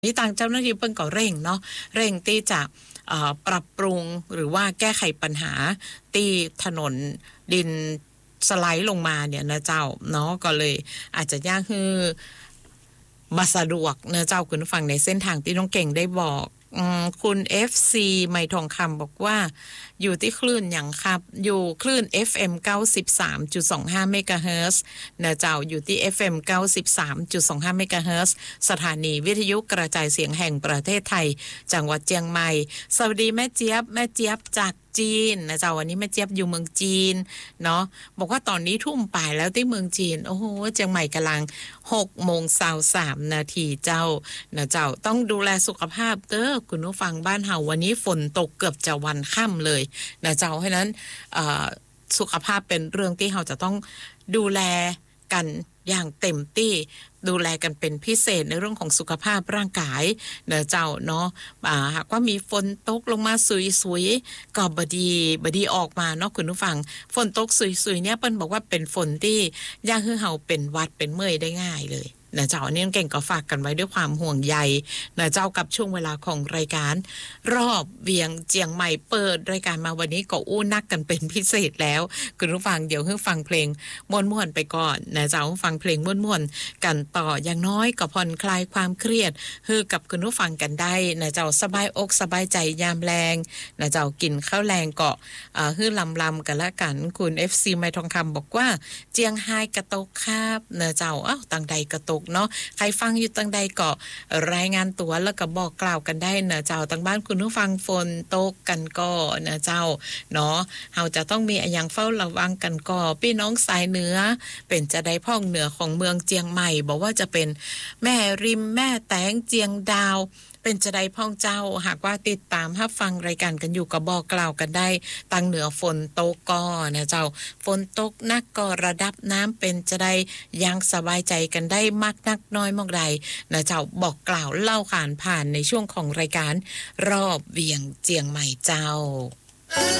นี่ทางเจ้าหน้าที่เปิ้นก็เร่งเนาะเร่งที่จะปรับปรุงหรือว่าแก้ไขปัญหาที่ถนนดินสไลด์ลงมาเนี่ยนะเจ้าเนาะก็เลยอาจจะยากคือมาสะดวกเนะเจ้าคุณฟังในเส้นทางที่น้องเก่งได้บอกคุณ FC ไมทองคำบอกว่าอยู่ที่คลื่นอย่างครับอยู่คลื่น FM 93.25 เมกะเฮิรตซ์นะเจ้าอยู่ที่ FM 93.25 เมกะเฮิรตซ์สถานีวิทยุกระจายเสียงแห่งประเทศไทยจังหวัดเชียงใหม่สวัสดีแม่เจี๊ยบจากจีนนะเจ้าวันนี้แม่เจี๊ยบอยู่เมืองจีนเนาะบอกว่าตอนนี้ทุ่มป่ายแล้วที่เมืองจีนโอ้โหเชียงใหม่กำลัง6:23 นาทีเจ้านะเจ้าต้องดูแลสุขภาพเด้อคุณผู้ฟังบ้านเฮาวันนี้ฝนตกเกือบจะวันค่ำเลยนะเจ้าเพราะนั้นสุขภาพเป็นเรื่องที่เราจะต้องดูแลกันอย่างเต็มที่ดูแลกันเป็นพิเศษในเรื่องของสุขภาพร่างกายเนอะเจ้าเนาะหากว่ามีฝนตกลงมาสุยๆก็บดีออกมาเนาะคุณผู้ฟังฝนตกสุยๆเนี่ยเปิ้นบอกว่าเป็นฝนที่ย่าคือเฮาเป็นหวัดเป็นเมื่อยได้ง่ายเลยนะเจ้าอันนี้เก่งก็ฝากกันไว้ด้วยความห่วงใยนะเจ้ากับช่วงเวลาของรายการรอบเวียงเจียงใหม่เปิดรายการมาวันนี้ก็อู้นักกันเป็นพิเศษแล้วคุณผู้ฟังเดี๋ยวให้ฟังเพลงม่วนๆไปก่อนนะเจ้าฟังเพลงม่วนๆกันต่ออย่างน้อยก็ผ่อนคลายความเครียดฮือกับคุณผู้ฟังกันได้นะเจ้าสบายอกสบายใจยามแรงนะเจ้ากินข้าวแรงเกาะฮือลำกันละกันคุณ FC ไมทองคำบอกว่าเจียงไฮ้กระตกครับนะเจ้าต่างใดกระตกเนาะใครฟังอยู่ตั้งใดก็รายงานตัวแล้วก็บอกกล่าวกันได้นะเจ้าตั้งบ้านคุณผู้ฟังฝนตกกันก็นะเจ้าเนาะเฮาจะต้องมีอย่างเฝ้าระวังกันก็พี่น้องสายเหนือเป็นจะได้พ้องเหนือของเมืองเจียงใหม่บอกว่าจะเป็นแม่ริมแม่แตงเจียงดาวเป็นจะได้พ้องเจ้าหากว่าติดตามรับฟังรายการกันอยู่ก็บอกกล่าวกันได้ตั้งเหนือฝนตกก็นะเจ้าฝนตกนักก็ระดับน้ำเป็นจะได้ยังสบายใจกันได้มากนักน้อยมากใดนะเจ้าบอกกล่าวเล่าผ่านในช่วงของรายการรอบเวียงเจียงใหม่เจ้า